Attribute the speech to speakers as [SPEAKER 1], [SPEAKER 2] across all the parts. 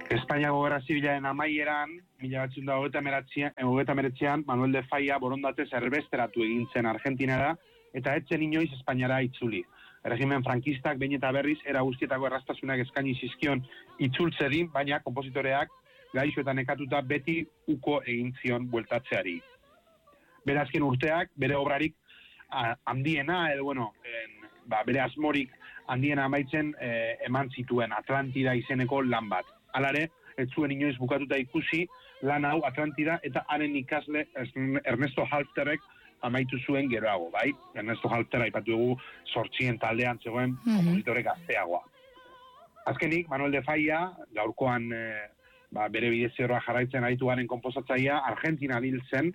[SPEAKER 1] Espainiako Gerra Zibilaren amaieran, 1989an, Manuel de Falla borondatez erbesteratu egin zen Argentinara, eta etzen inoiz Espainiara itzuli. Regimen frankistak behin eta berriz era guztietako errastasunak eskaini zizkion itzultzedin, baina konpositoreak gaixoetan nekatuta beti uko egin zion bueltatzeari. Bere azken urteak, bere obrarik handiena, bere asmorik handiena amaitzen eman zituen Atlantida izeneko lan bat. Halare, ez zuen inoiz bukatuta ikusi lan hau Atlantida eta haren ikasle Ernesto Halfterrek amaitu zuen geroago, bai? Ernesto Halfter aipatu dugu 8 taldean zegoen kompositore gazteagoa. Azkenik, Manuel de Falla, gaurkoan bere bidezioa jarraitzen aritu garen konposatzailea, Argentina hil zen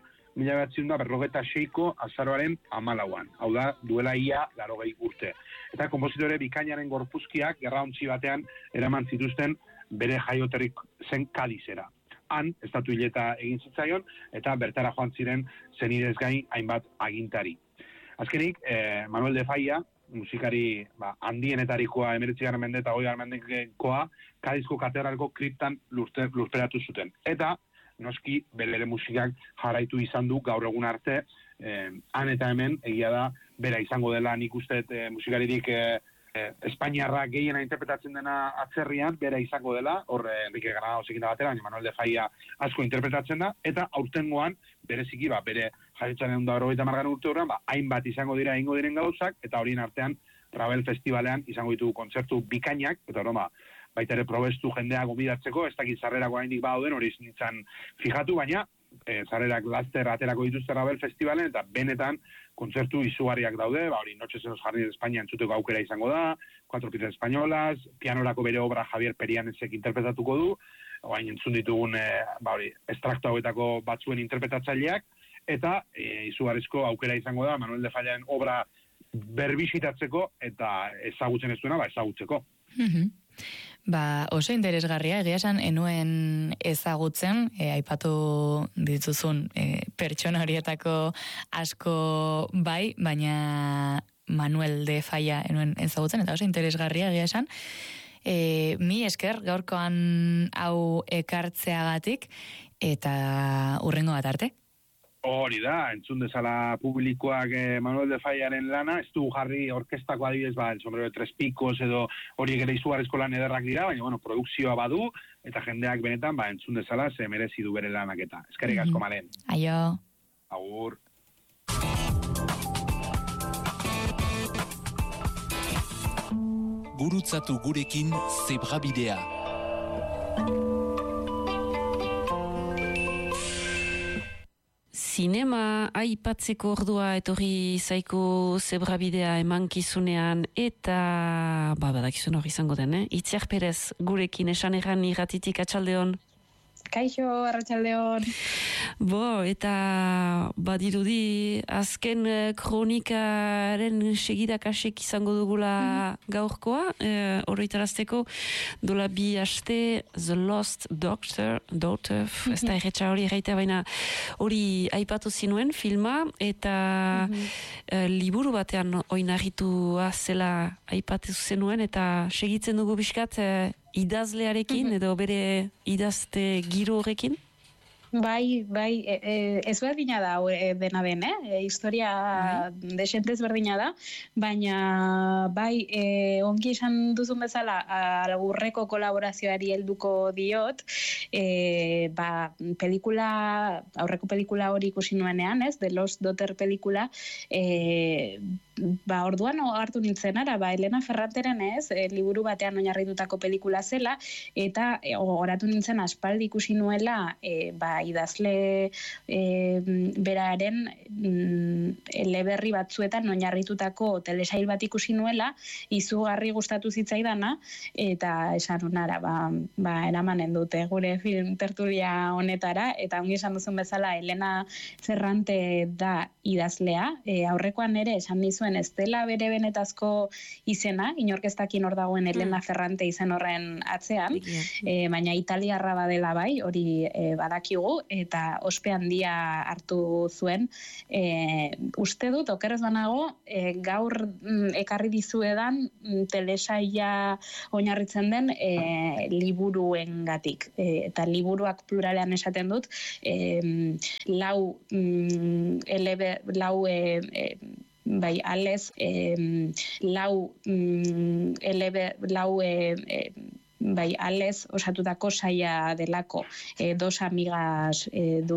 [SPEAKER 1] 1956ko azaroaren 14an. Hau da, duela ia 80 urte. Eta konpositore bikainaren gorpuzkiak gerraontzi batean eraman zituzten bere jaioterrik zen Kadizera. Han, estatu hileta egin zitzaion, eta bertara joan ziren zenidez gain hainbat agintari. Azkenik, Manuel de Falla, musikari handienetarikoa 19. mende eta 20. mendekoa, Kadizko katedralko kriptan lurperatu zuten. Eta, noski, bere musikak jarraitu izan du gaur egun arte, han eta hemen, egia da, bera izango dela nik uste musikaririk Espainiarra gehiena interpretatzen dena atzerrian, bera izango dela, hor Enrique Granados ekin da batera, Manuel de Falla asko interpretatzen da, eta aurtengoan, bereziki, bere jaiotzaren 180 urte horrean, hainbat izango dira egingo diren gauzak, eta horien artean, Ravel Festivalean izango ditugu kontzertu bikainak, eta baita ere probestu jendea gomidatzeko, ez dakit sarrerako haindik bauden, hori nintzen fijatu, baina sarrerak laster aterako dituzte Ravel Festivalen, eta benetan kontzertu izugarriak daude, hori Noches en los Jardines de España entzuteko aukera izango da, 4 piezas españolas, pianorako bere obra Javier Perianesek interpretatuko du, oain entzun ditugun estrakto hauetako batzuen interpretatzaileak, eta izugarrizko aukera izango da Manuel de Fallaren obra berbisitatzeko eta ezagutzen ez duena, ezagutzeko.
[SPEAKER 2] Oso interesgarria, egia esan enuen ezagutzen, aipatu dituzun pertsona horietako asko bai, baina Manuel de Falla enuen ezagutzen, eta oso interesgarria egia esan. Mi esker gaurkoan hau ekartzeagatik, eta hurrengo bat arte.
[SPEAKER 1] Hori da, entzun dezala publikoak Manuel de Fallaren lana, ez du jarri orkestako adibidez, el sombrero de 3 picos edo horiek ere izugarrizko lan ederrak dira, baina produkzioa badu, eta jendeak benetan entzun dezala, ze merezi du bere lanak eta. Eskerrik asko, Malen.
[SPEAKER 2] Aio.
[SPEAKER 1] Agur.
[SPEAKER 3] Gurutzatu gurekin Zebrabidea.
[SPEAKER 4] Zinema aipatzeko ordua etorri zaiko Zebrabidea emankizunean eta badakizun hori izango den, Itziar Perez gurekin esan erran irratitik atxaldeon.
[SPEAKER 5] Kaixo, arratsaldeon.
[SPEAKER 4] Eta badirudi azken kronikaren segidakasek izango dugula gaurkoa, oroitarazteko dola 2 aste The Lost Daughter, ez da erretxa hori erraita, baina hori aipatu zinuen filma, eta liburu batean oinarritua zela aipatu zenuen, eta segitzen dugu bizkat idazlearekin edo bere idazte giro horrekin?
[SPEAKER 5] Bai, ezberdina da dena den, historia desentez berdina da, baina ongi esan duzun bezala aurreko kolaborazioari helduko diot, aurreko pelikula hori ikusi nuenean, The Lost Daughter pelikula, orduan hartu nintzen ara, Elena Ferranteren liburu batean oinarritutako pelikula zela, eta oratu nintzen aspaldi ikusi nuela idazle beraren eleberri batzuetan oinarritutako telesail bat ikusi nuela, izugarri gustatu zitzaidana, eta esan unara, eramanen dute gure film tertulia honetara, eta ongi esan duzun bezala Elena Ferrante da idazlea, aurrekoan ere esan nizuen zuen ez dela bere benetazko izena, inork ez dakin hor dagoen Elena Ferrante izen horren atzean, baina italiarra badela bai, hori badakigu, eta ospe handia hartu zuen. Uste dut, okerrez banago, gaur ekarri dizuedan telesaia oinarritzen den liburuengatik. Eta liburuak pluralean esaten dut, bai, alez, bai, alez osatutako saia delako, dos amigas